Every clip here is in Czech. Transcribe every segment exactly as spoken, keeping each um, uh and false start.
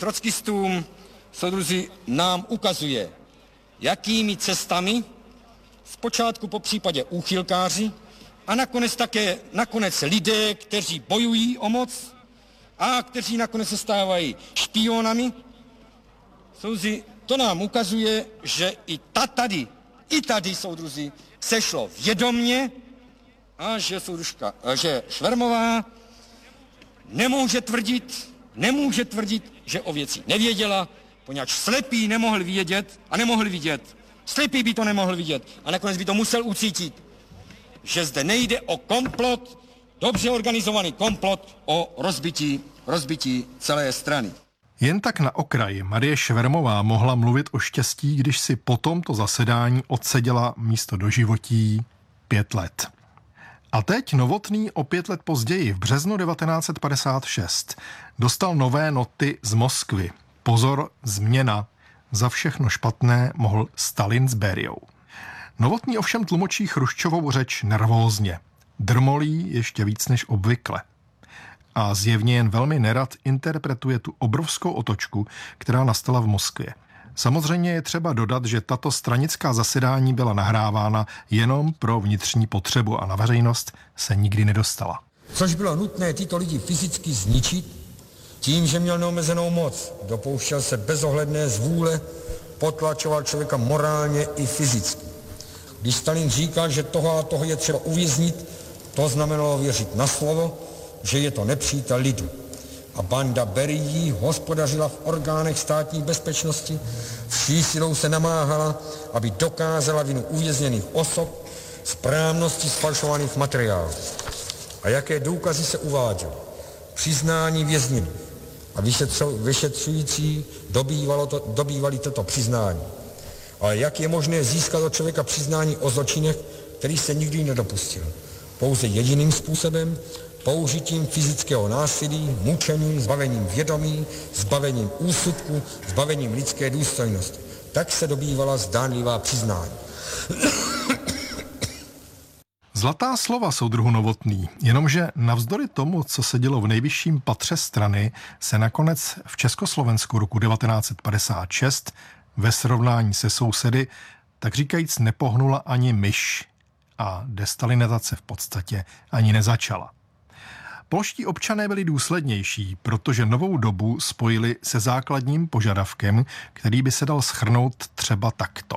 trockistům, soudruzi, nám ukazuje, jakými cestami, zpočátku po případě úchylkáři a nakonec také nakonec lidé, kteří bojují o moc a kteří nakonec se stávají špionami. Soudruzi, to nám ukazuje, že i ta tady, i tady, soudruzi, se šlo vědomně a že soudružka, že Švermová nemůže tvrdit, nemůže tvrdit, že o věci nevěděla, poněvadž slepý nemohl vědět a nemohl vidět. Slepý by to nemohl vidět a nakonec by to musel ucítit, že zde nejde o komplot, dobře organizovaný komplot o rozbití, rozbití celé strany. Jen tak na okraji Marie Švermová mohla mluvit o štěstí, když si po tomto zasedání odseděla místo doživotí pět let. A teď Novotný o pět let později, v březnu devatenáct set padesát šest, dostal nové noty z Moskvy. Pozor, změna. Za všechno špatné mohl Stalin s Bériou. Novotný ovšem tlumočí Chruščovovu řeč nervózně. Drmolí ještě víc než obvykle. A zjevně jen velmi nerad interpretuje tu obrovskou otočku, která nastala v Moskvě. Samozřejmě je třeba dodat, že tato stranická zasedání byla nahrávána jenom pro vnitřní potřebu a na veřejnost se nikdy nedostala. Což bylo nutné tyto lidi fyzicky zničit, tím, že měl neomezenou moc, dopouštěl se bezohledné zvůle, potlačoval člověka morálně i fyzicky. Když Stalin říkal, že toho a toho je třeba uvěznit, to znamenalo věřit na slovo, že je to nepřítel lidu. A banda Berií hospodařila v orgánech státní bezpečnosti, vší silou se namáhala, aby dokázala vinu uvězněných osob, správnosti sfalšovaných materiálů. A jaké důkazy se uváděly? Přiznání věznění. A vyšetřující dobývalo to, dobývali toto přiznání. Ale jak je možné získat od člověka přiznání o zločinech, který se nikdy nedopustil? Pouze jediným způsobem, použitím fyzického násilí, mučením, zbavením vědomí, zbavením úsudku, zbavením lidské důstojnosti. Tak se dobývala zdánlivá přiznání. Zlatá slova, soudruhu Novotný, jenomže navzdory tomu, co se dělo v nejvyšším patře strany, se nakonec v Československu roku devatenáct set padesát šest ve srovnání se sousedy, tak říkajíc, nepohnula ani myš a destalinizace v podstatě ani nezačala. Polští občané byli důslednější, protože novou dobu spojili se základním požadavkem, který by se dal shrnout třeba takto.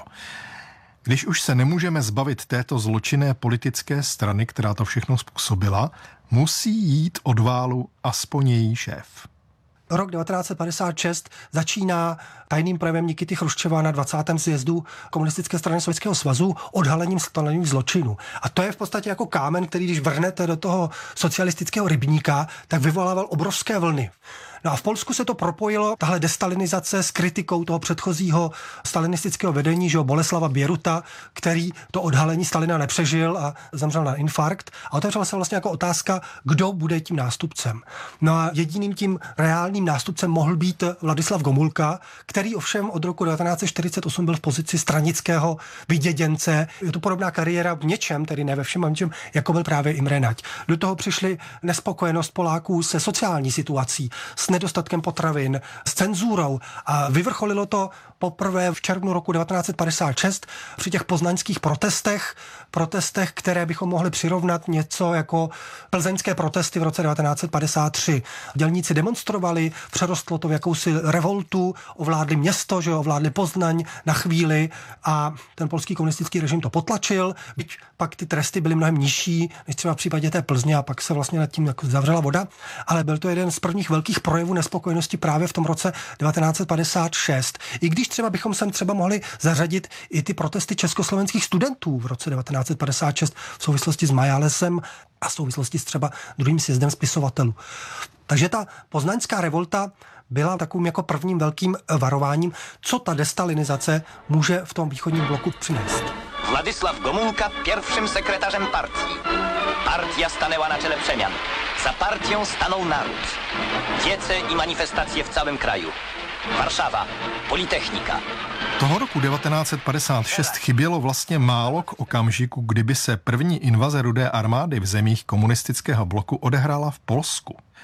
Když už se nemůžeme zbavit této zločinné politické strany, která to všechno způsobila, musí jít od válu aspoň její šéf. Rok devatenáct set padesát šest začíná tajným projevem Nikity Chruščova na dvacátém sjezdu Komunistické strany Sovětského svazu odhalením stalinových zločinů. A to je v podstatě jako kámen, který když vrhnete do toho socialistického rybníka, tak vyvolával obrovské vlny. No a v Polsku se to propojilo, tahle destalinizace s kritikou toho předchozího stalinistického vedení, že jo, Boleslava Běruta, který to odhalení Stalina nepřežil a zemřel na infarkt. A otevřela se vlastně jako otázka, kdo bude tím nástupcem. No a jediným tím reálným nástupcem mohl být Vladislav Gomulka, který ovšem od roku devatenáct set čtyřicet osm byl v pozici stranického vyděděnce. Je to podobná kariéra v něčem, tedy ne ve všem, a něčem, jako byl právě Imre Nať. Do toho přišly nespokojenost Poláků se sociální situací, s nedostatkem potravin, s cenzurou a vyvrcholilo to poprvé v červnu roku devatenáct set padesát šest při těch poznaňských protestech, protestech, které bychom mohli přirovnat něco jako plzeňské protesty v roce devatenáct set padesát tři. Dělníci demonstrovali, přerostlo to v jakousi revoltu, ovládli město, že ovládli Poznaň na chvíli a ten polský komunistický režim to potlačil, byť pak ty tresty byly mnohem nižší, než třeba v případě té Plzně a pak se vlastně nad tím jako zavřela voda, ale byl to jeden z prvních velkých projevů nespokojenosti právě v tom roce devatenáct set padesát šest. I když třeba bychom sem třeba mohli zařadit i ty protesty československých studentů v roce devatenáct set padesát šest v souvislosti s Majálesem a v souvislosti s třeba druhým sjezdem spisovatelů. Takže ta poznaňská revolta byla takovým jako prvním velkým varováním, co ta destalinizace může v tom východním bloku přinést. Władysław Gomulka pierwszym sekretarzem partii. Partia stanęła na czele przemian. Za partią stanął naród. Wiece i manifestacje w całym kraju. Warszawa, Politechnika. Toho roku devatenáct set padesát šest chybělo vlastně málo k okamžiku, kdyby se první invaze Rudé armády v zemích komunistického bloku odehrála v Polsku.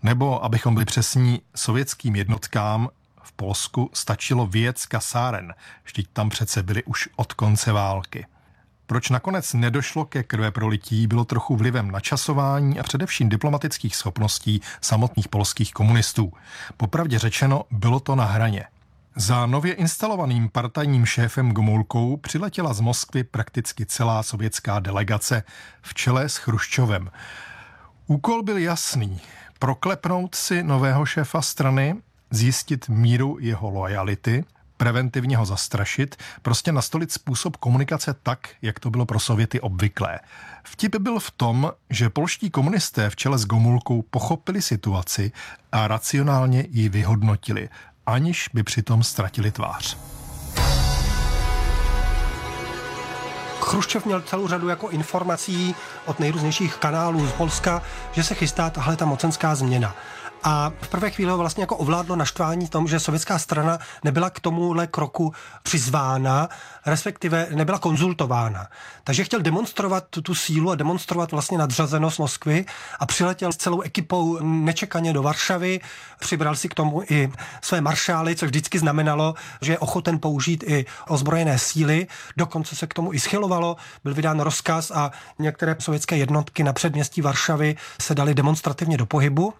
Nebo, abychom byli přesní, sovětským jednotkám v Polsku stačilo vyjet z kasáren, vždyť tam přece byli už od konce války. Proč nakonec nedošlo ke krveprolití, bylo trochu vlivem načasování a především diplomatických schopností samotných polských komunistů. Popravdě řečeno, bylo to na hraně. Za nově instalovaným partajním šéfem Gomulkou přiletěla z Moskvy prakticky celá sovětská delegace v čele s Chruščovem. Úkol byl jasný. Proklepnout si nového šéfa strany, zjistit míru jeho loajality, preventivně ho zastrašit, prostě nastolit způsob komunikace tak, jak to bylo pro Sověty obvyklé. Vtip byl v tom, že polští komunisté v čele s Gomulkou pochopili situaci a racionálně ji vyhodnotili, aniž by přitom ztratili tvář. Chruščov měl celou řadu jako informací od nejrůznějších kanálů z Polska, že se chystá tahle ta mocenská změna. A v prvé chvíli ho vlastně jako ovládlo naštvání v tom, že sovětská strana nebyla k tomuhle kroku přizvána, respektive nebyla konzultována. Takže chtěl demonstrovat tu, tu sílu a demonstrovat vlastně nadřazenost Moskvy a přiletěl s celou ekipou nečekaně do Varšavy, přibral si k tomu i své maršály, což vždycky znamenalo, že je ochoten použít i ozbrojené síly. Dokonce se k tomu i schylovalo, byl vydán rozkaz a některé sovětské jednotky na předměstí Varšavy se daly demonstrativně do pohybu.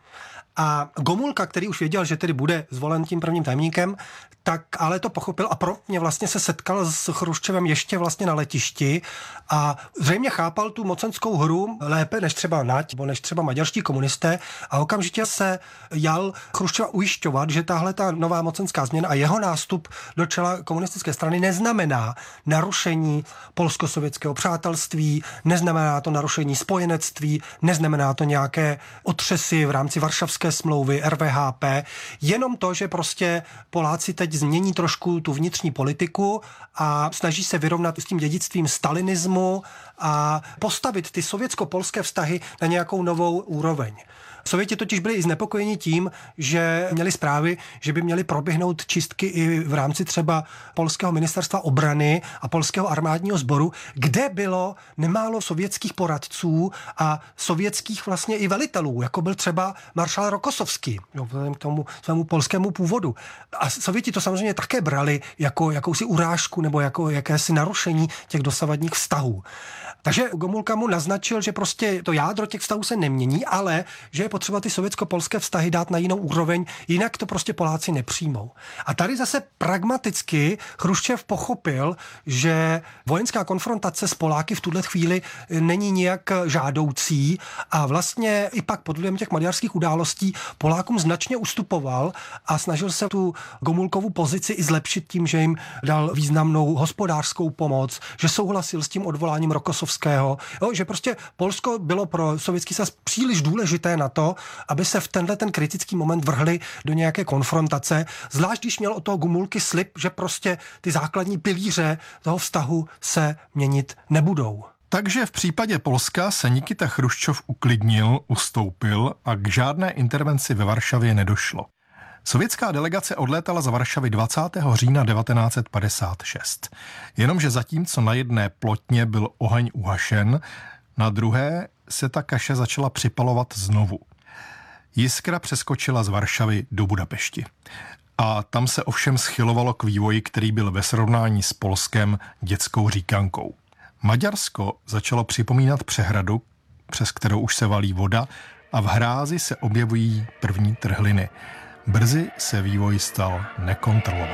A Gomulka, který už věděl, že tedy bude zvolen tím prvním tajemníkem, tak ale to pochopil a promptně vlastně se setkal s Chruščovem ještě vlastně na letišti a zřejmě chápal tu mocenskou hru lépe než třeba Nať, nebo než třeba maďarští komunisté a okamžitě se jal Chruščova ujišťovat, že tahle ta nová mocenská změna a jeho nástup do čela komunistické strany neznamená narušení polsko-sovětského přátelství, neznamená to narušení spojenectví, neznamená to nějaké otřesy v rámci Varšavské smlouvy, R V H P, jenom to, že prostě Poláci teď změní trošku tu vnitřní politiku a snaží se vyrovnat s tím dědictvím stalinismu a postavit ty sovětsko-polské vztahy na nějakou novou úroveň. Sověti totiž byli i znepokojeni tím, že měli zprávy, že by měly proběhnout čistky i v rámci třeba polského ministerstva obrany a polského armádního sboru, kde bylo nemálo sovětských poradců a sovětských vlastně i velitelů, jako byl třeba maršál Rokossovský, vzhledem k tomu svému polskému původu. A Sověti to samozřejmě také brali jako jakousi urážku nebo jako jakési narušení těch dosavadních vztahů. Takže Gomulka mu naznačil, že prostě to jádro těch vztahů se nemění, ale že je potřeba ty sovětsko-polské vztahy dát na jinou úroveň, jinak to prostě Poláci nepřijmou. A tady zase pragmaticky Chruščov pochopil, že vojenská konfrontace s Poláky v tuhle chvíli není nijak žádoucí a vlastně i pak pod vlivem těch maďarských událostí Polákům značně ustupoval a snažil se tu Gomulkovu pozici i zlepšit tím, že jim dal významnou hospodářskou pomoc, že souhlasil s tím odvoláním Rokossovského, jo, že prostě Polsko bylo pro Sovětský svaz příliš důležité na to, aby se v tenhle ten kritický moment vrhli do nějaké konfrontace, zvlášť když měl od toho Gomulky slib, že prostě ty základní pilíře toho vztahu se měnit nebudou. Takže v případě Polska se Nikita Chruščov uklidnil, ustoupil a k žádné intervenci ve Varšavě nedošlo. Sovětská delegace odlétala z Varšavy dvacátého října devatenáct set padesát šest. Jenomže zatímco na jedné plotně byl oheň uhašen, na druhé se ta kaše začala připalovat znovu. Jiskra přeskočila z Varšavy do Budapešti. A tam se ovšem schylovalo k vývoji, který byl ve srovnání s Polskem dětskou říkankou. Maďarsko začalo připomínat přehradu, přes kterou už se valí voda a v hrázi se objevují první trhliny. Brzy se vývoj stal nekontrolovatelný.